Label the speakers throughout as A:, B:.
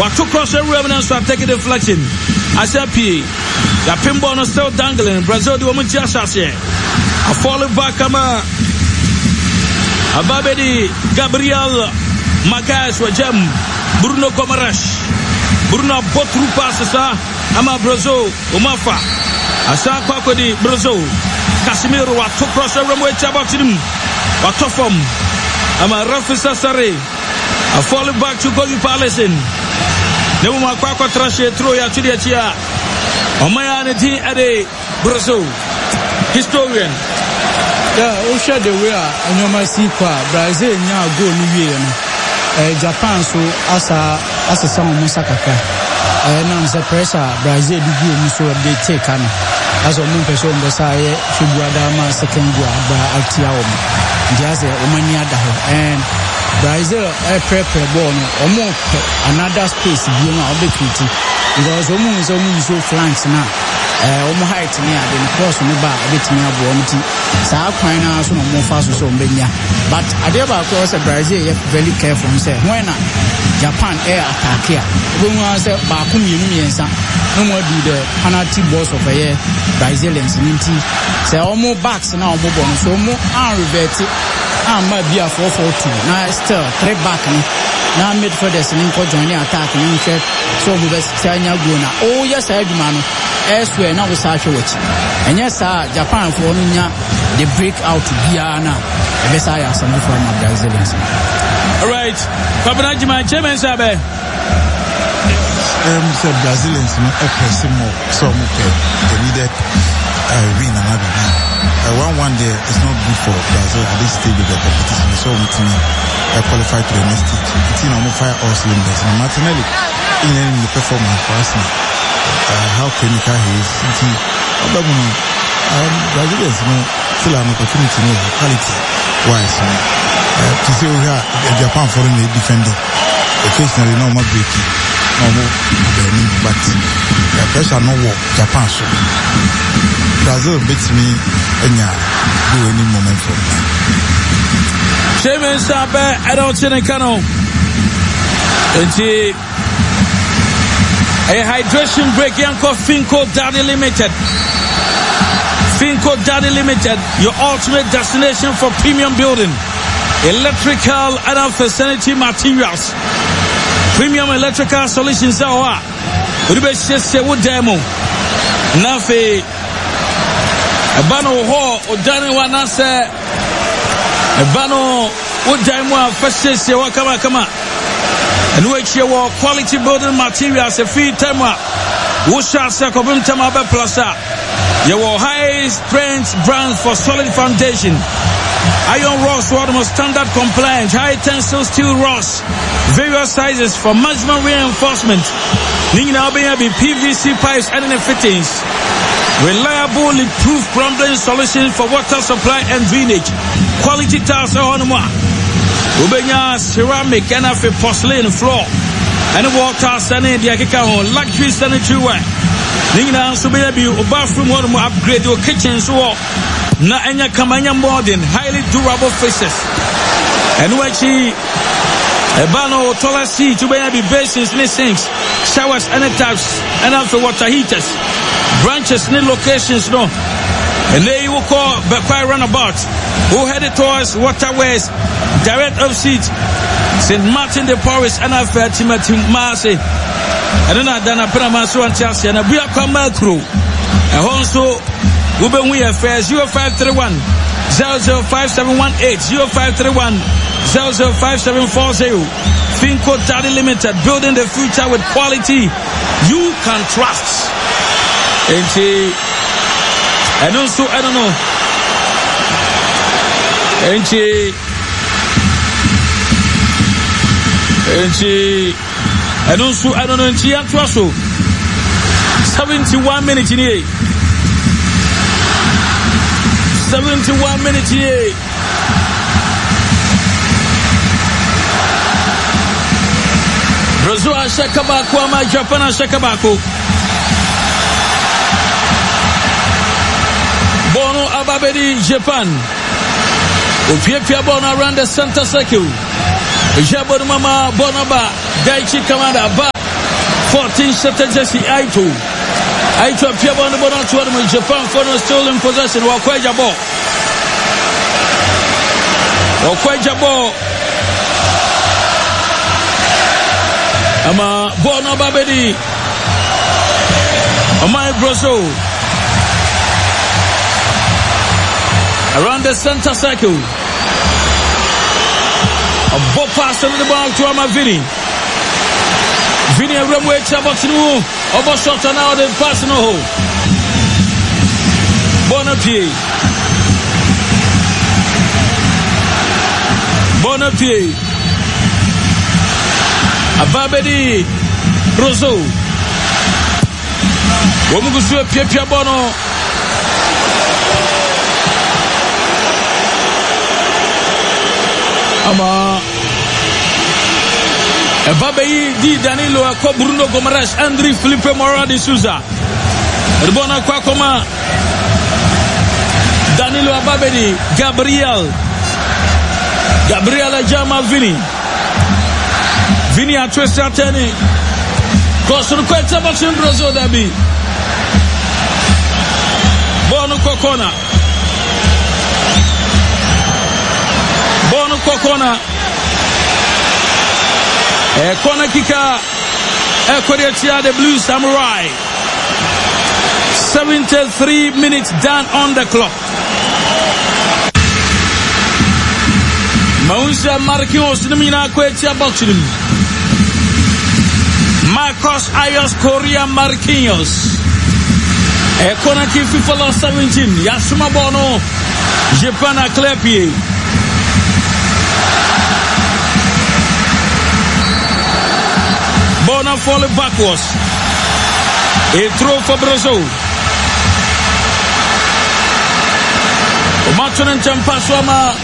A: What to cross every evidence to take a deflection. I said, P. The pinball is still dangling. Brazil, the woman just as here. A falling back, Ababedi, Gabriel, Magas, Wajem, Bruno Gomaresh, Bruno Botru passes, Ama Brazil, Umafa, Asa Kwakodi, Brazil, Casimiro, what to cross every way, Chabatim, what to form, Ama Rafisa Sare, a falling back to Gogi Palace in. Never my Kwako Trashe, Troya, Chidia, Omayanity at a Brazil, historian.
B: Yeah, share the way and you might see Brazil now go New Japan so as a summer Musaka. And the pressure Brazil do so they take on as a moon person Messiah, Fibradama, second Altiaum, Jazz, Omania and Brazil a prepare born or more another space being out the treaty because almost so flanks now. Omo height near the cross on the bar a bit near Bonity. Sa Quina so more fast so Benya. But Adeba cross a Brazil very careful and say when Japan air attack here. When I say Bakum Union, no more do the penalty boss of a year Brazilians in tea. Say almost backs now more bonus, so more unreverted. I might be a 4-4-2. Now still 3 back. Now mid for the Senin for joining attack and check. So we best Tanya Guna. Oh yes, I do man. Elsewhere now we start watch. And yes, Japan for Nunya they break out to Guyana. The best I have some from the Brazilians.
A: All right, Papanji, my chairman, Sabe.
C: Brazilians not a person more. So they needed win another win. 1-1 there is not good for Brazil at this stage of the competition. So with me, I qualified to the next stage. It's in almost 5 all cylinders. And Martinelli in the performance for us. How clinical he is. Brazilians still have an opportunity to know quality wise. To say we have Japan foreign defending. Occasionally no more breaking. No more but the pressure no work. Japan so. Brazil beats me do any moment from now.
A: Chairman Sabe, I don't see the canon. A hydration break, Yanko Finco Daddy Limited. Finco Daddy Limited, your ultimate destination for premium building, electrical and facility materials. Premium electrical solutions are what demo. Nafi Ebano ho odani wanase Ebano udaimu fashion se wakama kama and which you quality building materials a free time Wusha Sakobim Tamabe Plaza. Your high strength brand for solid foundation. Iron rods, most standard compliant, high tensile steel rods, various sizes for maximum reinforcement. Nina be PVC pipes and fittings. Reliable, leak-proof plumbing solutions for water supply and drainage. Quality tiles on one. Ubenya ceramic and a porcelain floor. And water sanitary luxury sanitary ware. Nina so be a bathroom or upgrade your kitchen so na enya kamanya modern highly durable faces. And when she Ebano taller seat to be basins, sinks, showers and taps and also water heaters. Branches need locations no. And there you will call Bekwai Runabout, who headed towards waterways, direct opposite St. Martin de Porres and Alfred Timothy Marseille. And then I done a Panamaso and Chelsea and a Bia Kamal crew. And also, Uben we affairs 0531 005718 0531 005740. Finco Daddy Limited, building the future with quality you can trust. And also, I don't know. And also, I don't know. 71 minutes in here. 71 minutes here. Brazil Shakabako, ama Japan Shakabako. Bono Ababedi, Japan. Upiapia Bono around the center circle. Jabon Mama Bonoba, Daichi Kamada, Ba, 14 shooter jersey Aito appear on the ball to him. Japan for no still in possession. Wakweja ball. Ama Bono Babedi. Amai Brozo. Around the center circle. A ball pass on the ball to Amavini. Vini Remwe Chabotinu. Over shot now the pass no hole. Bonapier. Ababedi Rozo. Womugusu Pia Bono. Ama Babayi di Danilo ako Bruno Gomares Andri Felipe Moura de Souza Rbona kwa koma Danilo Ababedi Gabriel Ajama Vini a twist ateni cross to the kweta boxing Brazil dabi Bono Kokona corner kicker Korea the Blue Samurai. 73 minutes down on the clock. Maunsa Marquinhos Namina Korea boxing. Marcos Ayos Korea Marquinhos. Corner kick FIFA 17. Yasuma Bono Japan a clear pied. Bona falling backwards. A throw for Brazil. Martin and Champaswama.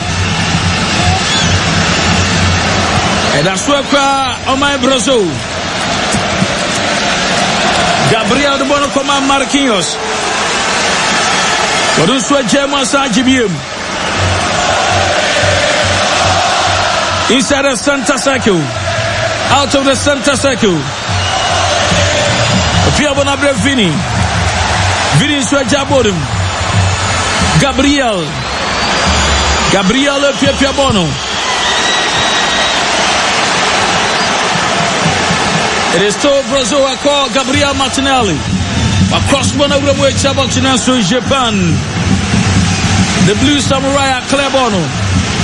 A: And that's where on my Brazil. Gabriel de Bonacoma Marquinhos. But also Gemma Sajibium. Inside the center circle. Out of the center circle. Fiabonabre Vini Swajabodim. Gabriel Piabono. It is still Brazil. I call Gabriel Martinelli. Across one of the way to Japan. The Blue Samurai Clebono.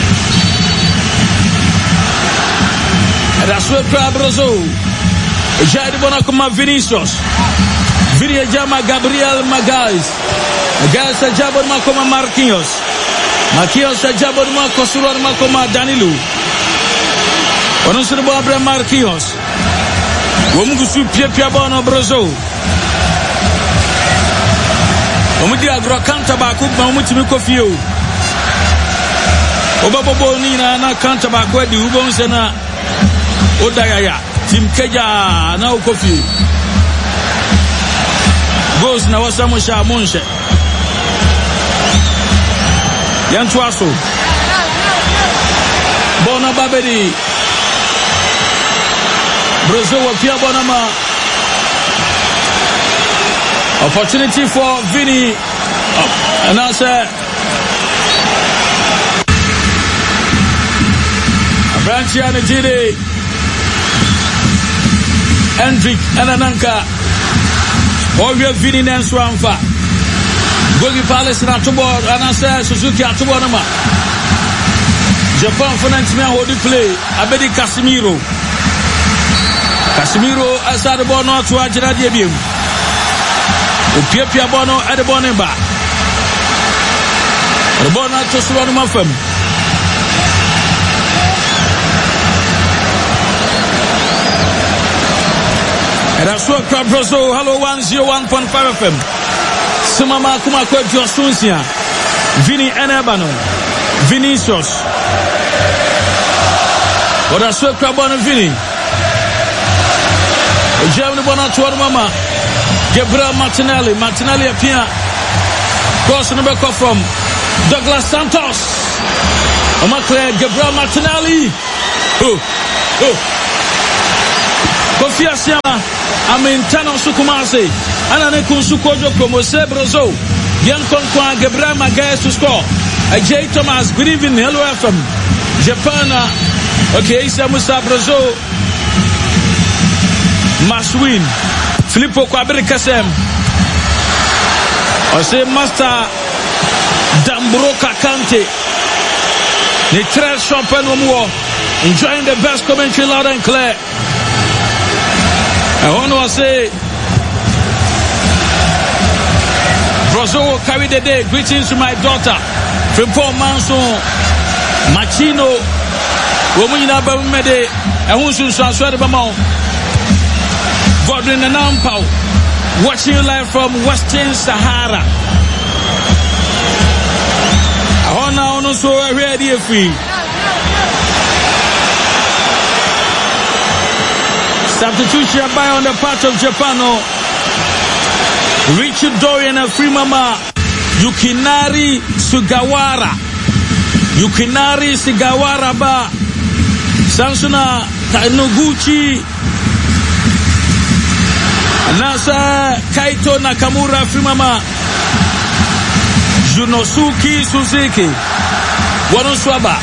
A: And that's where Brazil. Jair Bonacoma Vinicius. Vini Jama Gabriel Magalhães. Magalhães Jabon Macoma Marquinhos. Marquinhos Jabon Macosuro Macoma Danilo. Onusubo Abre Marquinhos. Womugusu Pia Bono Brazil. Omudi agro kanta ba ku ma omutimi kofio. Obabobo ni na kanta ba ku adi ubon se na Odayaya, Tim Keja, now coffee. Goes now, Samusha Monshe Yantuaso Bona Babedi Brazil Pia Bonama. Opportunity for Vini. And I say Branchiana Gide. Hendrik Anananka Owe Vini Nenswamfa Gogi Palace na Atubo Anasa Suzuki Atubo Nama Japan for Nantimia hold the play Abedi Casemiro aside the ball not to Ajina Diabium Upia Bono at the Bonemba the ball not to Suranuma Fem And that's what Brazil, hello 101.5 FM. Sumama Kuma Kwejo Sunsia. Vini Enebano. Vinicius. But that's what Krabano Vini. Germany Bonato Mama. Gabriel Martinelli appear. Cross number from Douglas Santos. Omakle Gabriel Martinelli. Kofi Asiama. Amintano Sukumase, Anane Kunsukojo Promose Brozo, Yankonkwa Gabriel Magai to score. Jay Thomas, good evening, hello FM. Japan, okay, Isa Musa Brozo, Maswin, Filippo Kwabrikasem, Ose Master Dambroka Kante, the Tres Champion, enjoying the best commentary loud and clear. I want to say, Brozo carry the day. Greetings to my daughter, Frimpong Manson, Machino, Womina Bamede, and Hunsun Sanswadi Bamon, Godwin and Ampao, watching you live from Western Sahara. I want to so ready free. Substitution by on the part of Japan. Richard Dorian and Fremama Yukinari Sugawara ba Sansuna Tanuguchi Nasa Kaito Nakamura Fremama Junosuke Suzuki Wanoswaba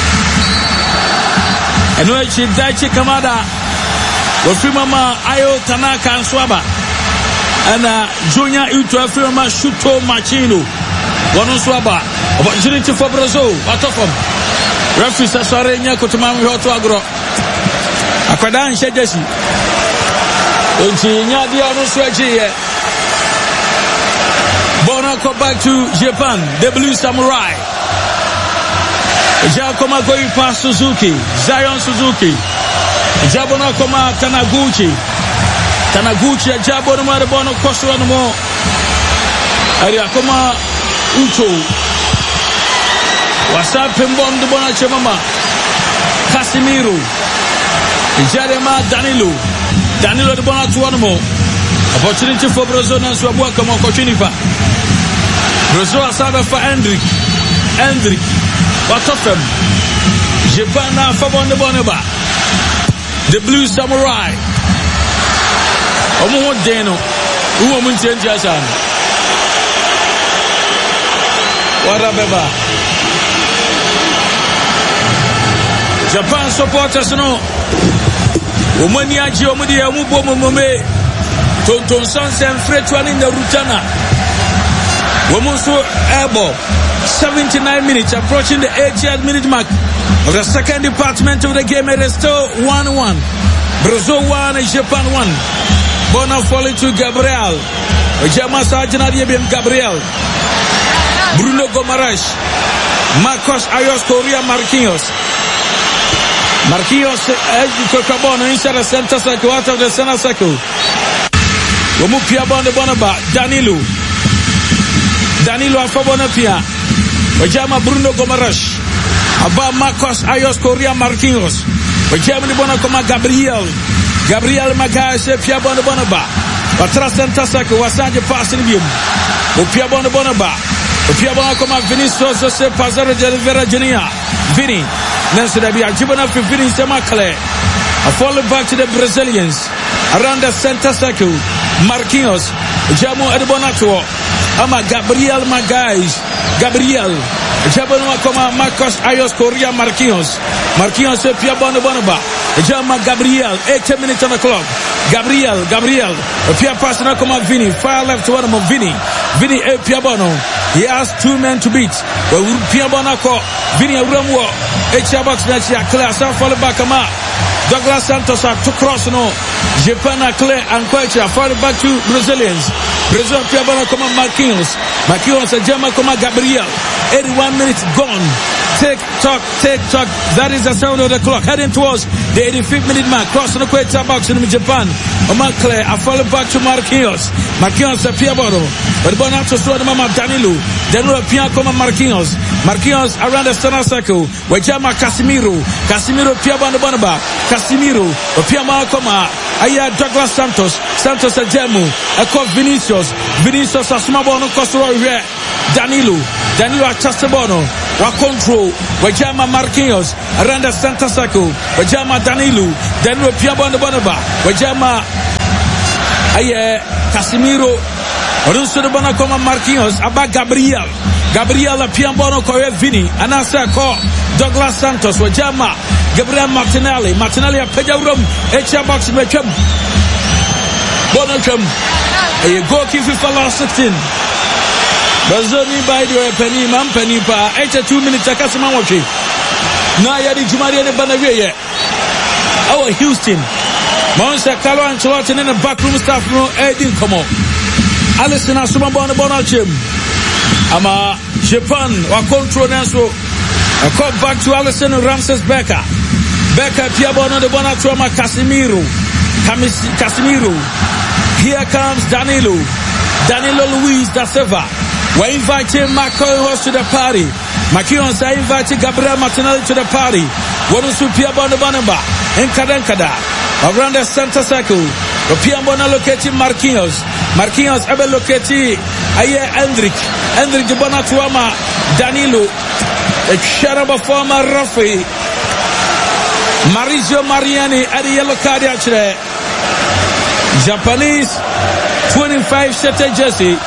A: Enoichi Daichi Kamada Wafrimama Ayo Tanaka and Swaba and Junior Uto Fremama Shuto Machino Wanoswaba opportunity for Brazil Watofom Referee Sasarenya Kotumami Hoto Agro Akwadan Shejesi Onchinya Dia Onoswaji Bonako back to Japan, the Blue Samurai. Jakoma going past Suzuki, Zion Suzuki. Jabonakoma Tanaguchi. Jabonoma the Bono Kosuanamo. Ariakoma Ucho. Wasa Pimbon the Bona Chemama. Casimiro. Jarema Danilo the Bona Tuanamo. Opportunity for Brazil and Swabua come on Cochinipa. Brazil Asaba for Hendrik. What of them? Japan now for the Bonaba. The Blue Samurai. Omo Deno. Who woman change Jasan? What a beba. Japan supporters no. Umania Giomudia Mubo Tonton Sansen Fretwan in the Rutana. Womuso airball. 79 minutes approaching the 80th minute mark of the second department of the game. It is still 1-1. Brazil 1 and Japan 1. Bona falling to Gabriel. Ojama Sajana Diabim Gabriel. Bruno Gomares. Marcos Ayos Correa Marquinhos. Kokabono inside the center circle, out of the center circle. Womupia Bonde Bonaba, Danilo Afabonapia, Ojama Bruno Gomares, Abba Marcos Ayos Correa Marquinhos, Ojama Bonacoma Gabriel Magai, Pia Bonde Bonaba, Patra Center Circle, Wasaja passing him, Upia Bonde Bonaba, Upia Bonacoma Vinicius Jose Pazaro de Vera Genia, Vini, Nancy Dabia, Jibana Vini Semakale, a falling back to the Brazilians. Around the center circle, Marquinhos, Jamo Edbonato, Ama Gabriel Magais, Jabano Koma Marcos Ayos Correa Marquinhos, Pia Bonaba, Jama Gabriel, 8 minutes on the clock. Gabriel, Pia Pasana Koma Vini, far left to one of Vini, Pia Bono. He has 2 men to beat. Pia Bonako, Vini Ramwo, Echabox Natia class, followed by Kama. Douglas Santos are to cross no. Japan are clear and Quacha falling back to Brazilians. Brazil Piabana come Marquinhos and Jama come Gabriel. 81 minutes gone. Tick tock. That is the sound of the clock. Heading towards the 85th minute mark. Crossing the Quacha box in Japan. Omar Claire are falling back to Marquinhos Piabano. But Bonato saw the Mama Danilo Pia come Marquinhos around the center circle. Where Jama Casimiro Piabano Bonaba. Casimiro Piama Koma Aya Douglas Santos Ajemu Eko Vinicius Asmabono Kosoro Danilo Achasebono wa control Wajama Marquinhos around the center circle Wajama Danilo Piabano Bonaba Wajama Aye Casemiro Oruso de bona koma Marquinhos aba Gabriel a piambono koye Vini anasa ko Douglas Santos wajama Gabriel Martinelli a peja rom echa box metwam bona twam aye goalkeeper FIFA last 16 Bazoni by the penny man penny pa 82 minutes akasema watwe na yadi jumari ne banawe ye our Houston Monsa Carlo Ancelotti in the backroom staff no Edin komo Alisson asuma bona chem ama Japan wa control nanso a call back to Alisson and Ramses Becker pia bona de bona to ama Casemiro here comes Danilo Luis da Silva we invite Marquinhos to the party Marquinhos invite Gabriel Martinelli to the party one so pia bona en kada around the center circle Piambona locating Marquinhos ebe locating aye Endrick de Bonatuama Danilo a sharaba former Rafi Mauricio Mariani at the yellow card actually Japanese 25 set jersey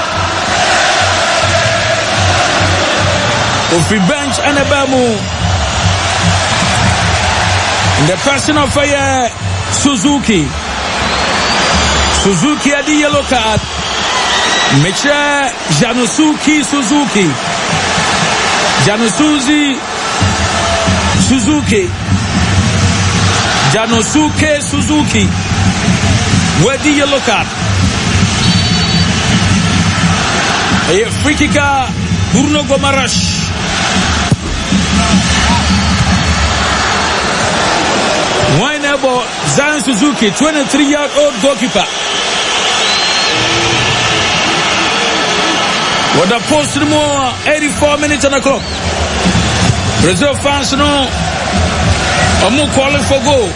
A: Ofi bench and Abamu in the person of Suzuki had the yellow card. Mecha Janosuke Suzuki with the yellow card. A free kicker Bruno Gomes. Wineable Zion Suzuki, 23-year-old goalkeeper. What the post more 84 minutes on the clock. Brazil fans no Amu calling for goal.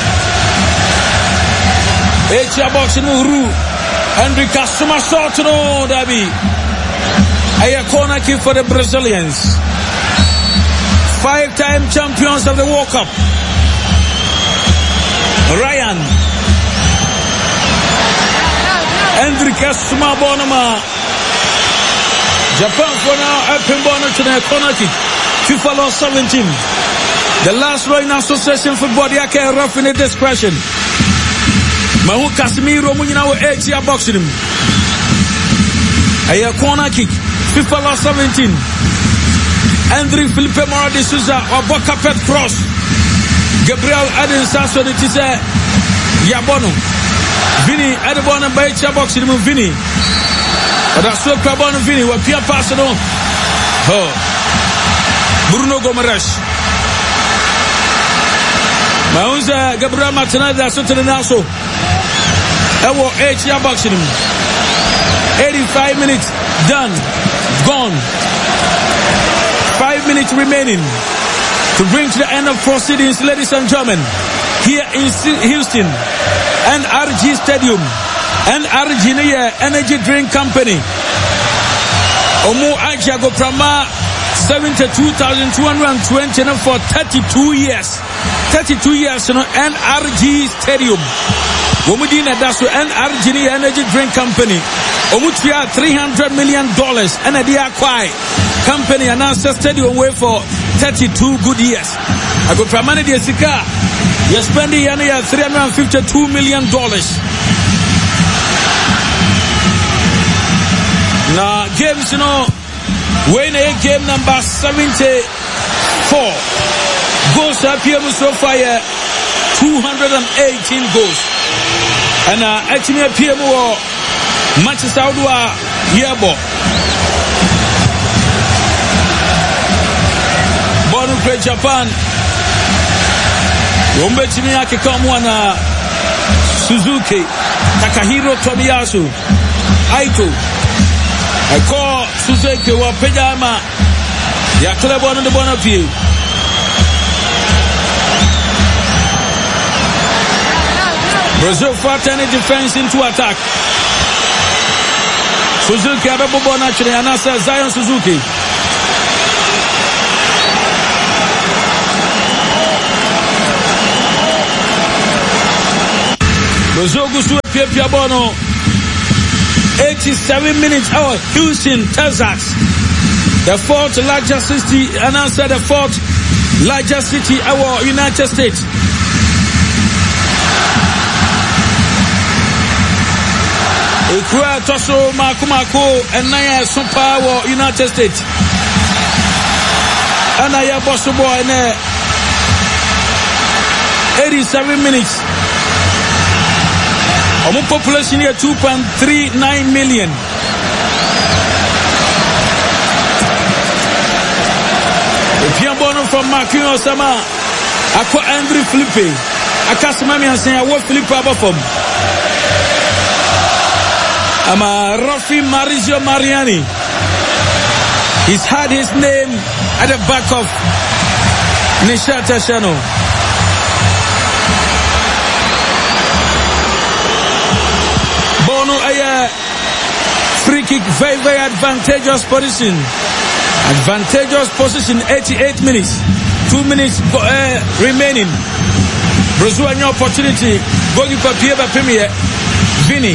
A: Echa box no Ru. Henry Casuma shot no Dabi. A corner kick for the Brazilians. 5-time champions of the World Cup. Ryan Enrique Suma Bonama Japan for now open bonus to the corner kick FIFA lost 17 the last row in association football they are rough in a discretion Mahu Casemiro Munina will edge your boxing him a corner kick FIFA lost 17 Andre Felipe Mora de Souza or Boca Pet cross Gabriel Adin Sasso de Tise Yabono Vini Adibona by Chabox in Vini but that's so Cabon Vini were Pia Passano Bruno Gomes Maunza Gabriel Martinelli that's what the Naso Ewo H Yabox in 85 minutes done gone 5 minutes remaining to bring to the end of proceedings, ladies and gentlemen, here in Houston, NRG Stadium, NRG Energy Drink Company, Omo Ajago Prama, 72,220 for 32 years. 32 years, you know, NRG Stadium. Omudina Dasu NRG Energy Drink Company. Omutia $300 million and a dear quiet company announced stadium way for 32 good years. I go from money Sika. You're spending $352 million. Now games, you know, win a game number 74. Goals up here so far 218 goals. And actually appear more Manchester Udwa Yebo. Born in Japan. Umbechimi yake kama na Suzuki, Takahiro Tomiyasu, Aito. Ako Suzuki wa pejama ya club on the Bonapie. Brazil fought any defense into attack. Suzuki abebo naturally anasa Zion Suzuki. Brazil gusu pia bono 87 minutes our Houston Texas, the fourth largest city, and answer the fourth largest city our United States. Ikura toso makumako and naya super our United States. And I have boss boy in 87 minutes. Our population here 2.39 million. Piambono from Marquinhos Sama, Aqua Andrew Felipe, Akasimami and saying, I want Felipe Abafom. I'm a Rafi Marizio Mariani. He's had his name at the back of Nishata Shano. Bono Aya free kick, very advantageous position. Advantageous position, 88 minutes. 2 minutes remaining. Brazil an opportunity. Goalkeeper Pierre Premier. Vini.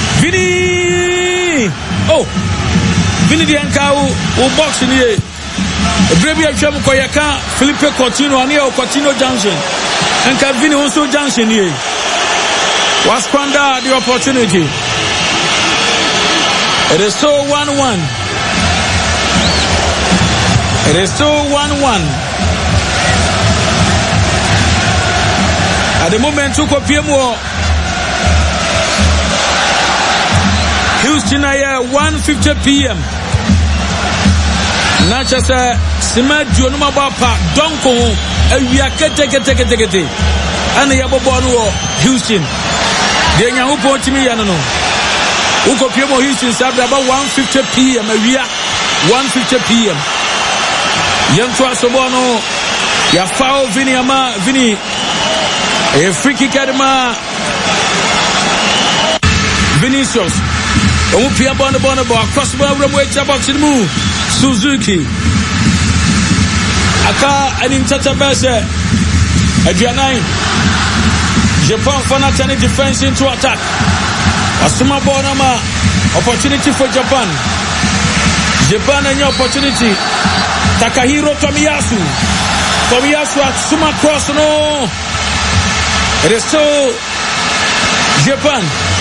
A: Oh, Vini Diankau will box in here. Brebia Cham Koyaka, Felipe Coutinho, and here Coutinho Junction. And Vini also Junction here. Was squander the opportunity. It is so 1-1. It is still 1-1. At the moment, Tuko PMO. Houston, 1:50 p.m. Nachasa Sima Jonuma Bapa Donko we are kete and the Yabobono Houston. The Yahupo to me, I don't know. Uko PMO Houston Sabra about 1:50 p.m. We are 1:50 p.m. Yantua Sobono, ya foul Vini Ama Vini, a free kick adama Vinicius. Upia Bono across the board, box in move. Suzuki Aka and in Tatabasa Adrianine Japan Fanatani defense into attack. Asuma Bonama opportunity for Japan. Japan and your opportunity. Takahiro Tomiyasu at Suma cross, no. It is still Japan.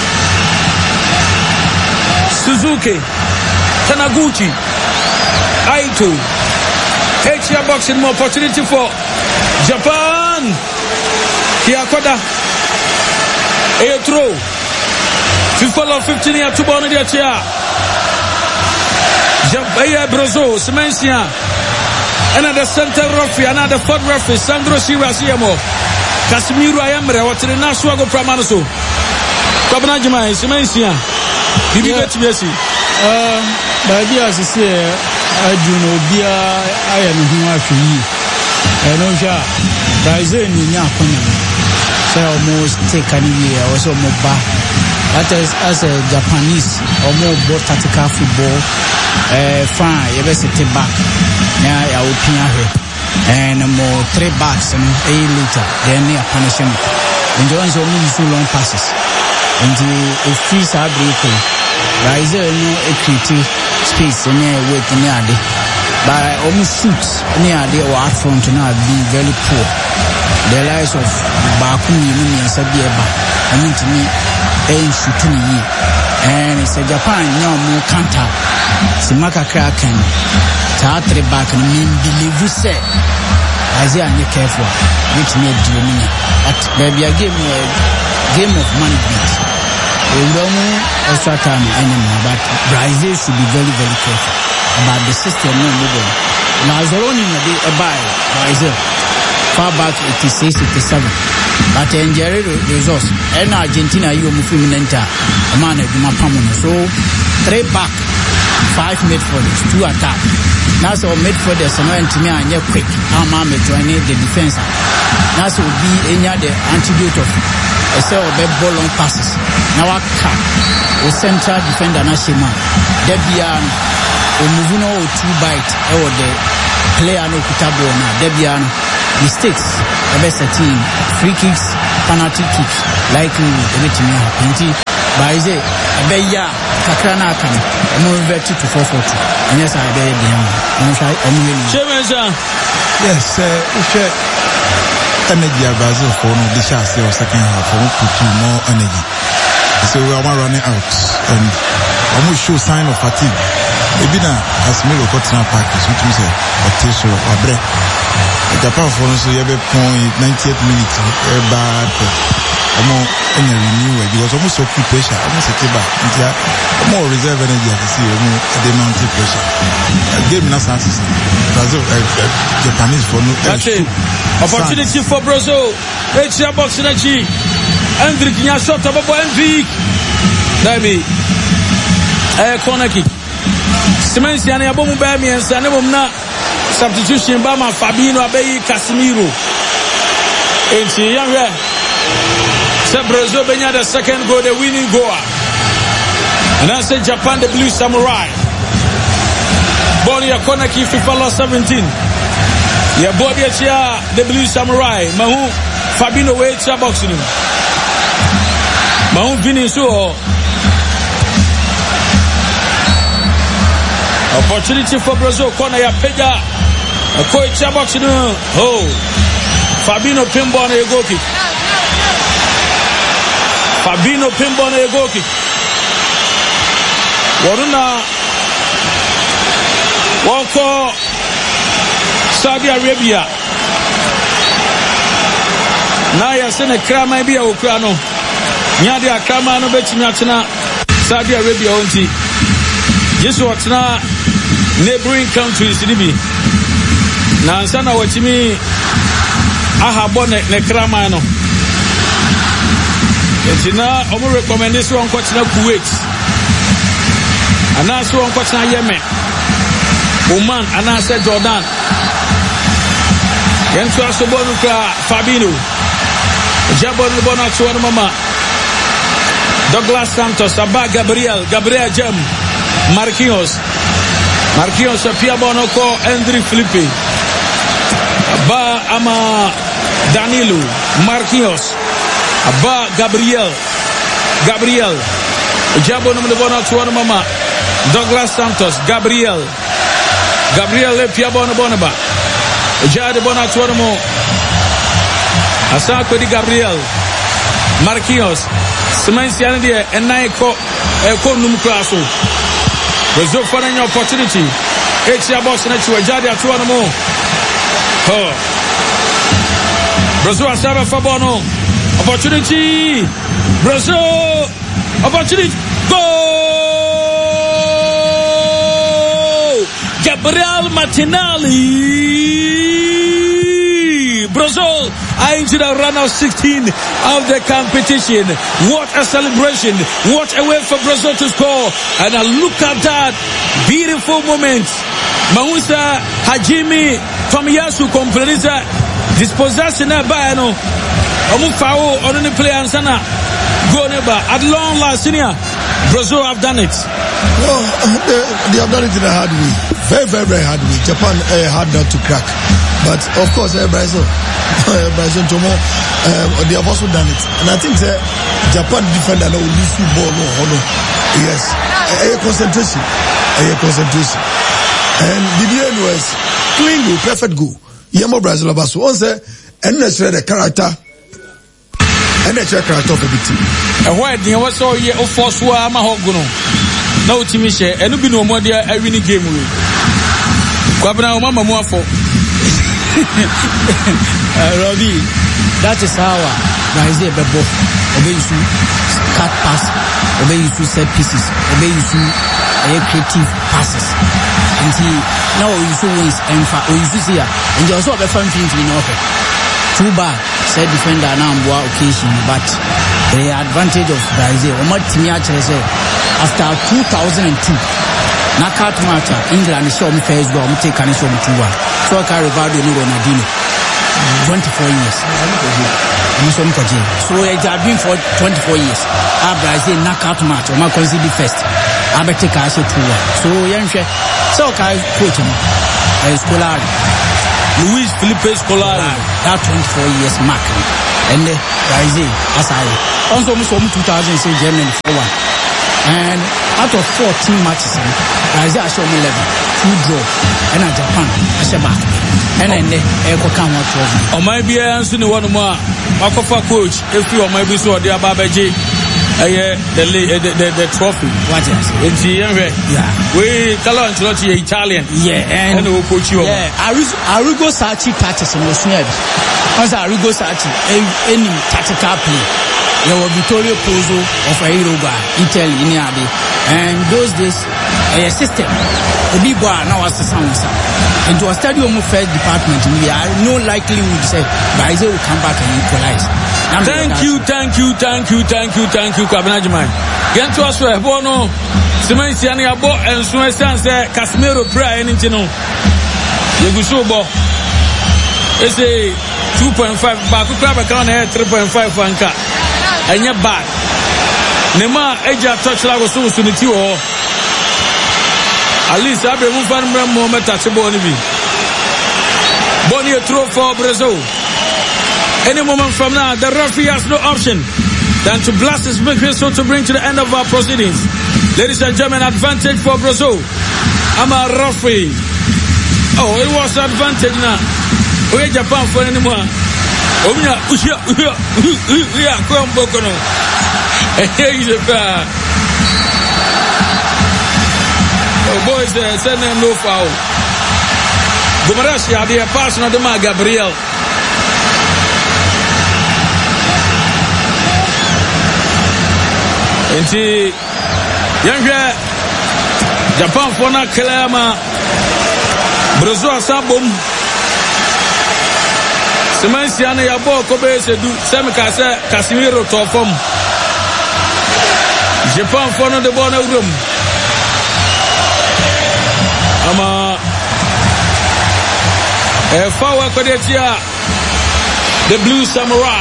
A: Suzuki, Tanaguchi, Aito, H boxing more opportunity for Japan. Kiakoda, a throw. FIFA 15 year 2 bonus the chair. Jabaya Brozo, Semencia, another center referee, another fourth referee, Sandro Shirasiamo, Casimiro Ayamre, what the Nashwago Pramanaso, Kabnajima, Semencia, Messi.
B: Baby, as I say, I do know, I am who I feel. I know, Brazil in Yapon, so almost take an year or so more back. That is as a Japanese or more both tactical football. Fine, you better sit back. Now I will pin here. And more 3 backs and a later. Then they are punishing. And Jones only so long passes. And the freeze are breaking. Brazil no equity space near with near the. But almost shoots near the or front now being very poor. The lives of Baku and Sabieba. I mean to me, shooting. And it's a Japan now more counter. Simaka Kraken, Tatre back and believe you say, Isaiah, you careful, which made you mean. But baby, I gave me a game of management. We don't know extra time anymore, but Brazil should be very, very careful about the system. No moving. Now, Zoroni a buy Brazil far back 86, 87. But in Jerry resource, and Argentina, you move in enter a man at Mapamono. So 3 back. 5 midfielders, 2 attack. Now so midfielders and to me and quick. I'm joining the defense. Now so be any other antidote of a cell of ball on passes. Now I cut or central defender Nashima. Debian or moving on 2 bite or the player no Kutabo now. Debian mistakes. The best team. Free kicks penalty kicks likely everything happen. Brazil ebeya kakra na aka no revert to 4-4-2 and yes I be
C: yes energy Brazil for no the chance of second half for put more energy, so we are running out and almost show sign of fatigue. Maybe now as Miro got in our package, which means a taste of a break. Japan for us, you have a point 98 minutes bad more renewal because almost so pressure, almost a table, more reserve energy to see the mountain pressure. Game na chances. Brazil, Japanese for no.
A: That's it. Opportunity for Brazil. Extra box energy. Hendrik nya shot above Hendrik. Dabi. Corner kick. Simensi ane abomu ba mi ensa ne bomna substitution ba ma Fabinho abeyi Casemiro. Enti yanwe. Se Brazil benya the second goal, the winning goal. And I say Japan the Blue Samurai. Body a corner kick FIFA lost 17. Ya body a chia the Blue Samurai. Mahu Fabinho way chia boxing. Mahu winning so. Opportunity for Brazil corner ya peja. A koi chia boxing. Oh. Fabinho pinball na goal kick. Fabinho pinball na goal kick. Waruna wako Saudi Arabia. Na ya sene krama bi ya okra no. Nyade akrama no betimi atena Saudi Arabia onti. Yesu atena neighboring countries ni bi. Na ansa na watimi ahabo ne krama no. Etina omo recommendation on kwatena Kuwait. Anaso on kwatena Yemen. Oman anase Jordan. Yentu asobonu ka Fabinho. Jabon bona tuano mama. Douglas Santos Aba Gabriel Jam Marquinhos Pia Bonoko Hendrik Felipe Aba ama Danilo Marquinhos Aba Gabriel Jabon bona tuano mama. Douglas Santos Gabriel le Pia Bonaba Jade bona tuano mo Asako di Gabriel Marquinhos Semensi ane die enai ko num klaso. Brazil for an opportunity. Extra box na chiwa Jade atuwa no mo. Brazil asaba for bono. Opportunity. Brazil. Opportunity. Goal. Gabriel Martinelli. Brazil are into the round of 16 of the competition. What a celebration. What a way for Brazil to score. And look at that beautiful moment. Mausa Hajimi Tomiyasu Kompleniza dispossession by no Omufao on the play and Sana go never at long last senior. Brazil have done it.
D: Well, they have done it in a hard way. Very, very, very hard way. Japan hard not to crack. But of course, Brazil Tomo, they have also done it. And I think Japan defender will lose the ball. Yes, concentration. And the end was clean goal, perfect goal. Yamo Brazil Abasu. Once and let's read the character. And let's character of the team.
A: And why do you want so ye of force who are Mahoguno? No Timisha, and be no more dear a winning game. Kwabna Mama Mwafo.
B: Robbie, that is how Brazil Bebo obey you cut pass, obey you set pieces, obey you creative passes. And now you see wins and you see here, and you also have a fun thing to know. Too bad, said defender now occasion, but the advantage of Brazil, after 2002. Knockout match, England show me first goal, me take and show me 2-1. So I carry Rivaldo and Ronaldinho. 24 years. So it has been for 24 years. Brazil knockout match, I consider first. I better take us 2-1. So so I coach him. Scolari.
A: Luis Felipe Scolari.
B: That 24 years mark. and Brazil aside. Also, almost 2000 say Germany 4-1. And out of 14 matches, Brazil has shown 11, 2 draw, and Japan has a back. And then they come out trophy.
A: Or maybe I answer the one more. Makofa coach, if you might be so, dear Babaji. The trophy.
B: What is
A: it? Yeah. We tell us to Italian.
B: Yeah, and
A: we'll coach you.
B: Yeah, Arrigo Sacchi catches in the snap. As Arrigo Sacchi, any tactical play. There was Vittorio Pozzo of Airoga, Italy, in Yabi. And those days, a system. The big boy now was the sound. Into a stadium first department, we are no likelihood say Brazil will come back and equalize.
A: Thank you, Kwabena Jumai. Get to us for Bono, Semensiani Abo, and Suesan say Casimiro Prayer and Intino. Yegusubo. It's a 2.5 back club account here, 3.5 franca. And you're back. Nema Eja touch like so soon to you. At least I've been moving moment at Bonivi. Bonnie throw for Brazil. Any moment from now, the referee has no option than to blast his big whistle to bring to the end of our proceedings. Ladies and gentlemen, advantage for Brazil. I'm a referee. Oh, it was advantage now. We Japan for anymore. Oh, yeah, come Bokono. Here is a car. Oh, boys, send them no foul. Gumarashi, the pass on the man, Gabriel. Enti yanhwe Japan for na kelama Brazil asabom Semensia na yabo ko be sedu semika se Casimiro to fom Japan for no the ball na room ama foul ko de tia the Blue Samurai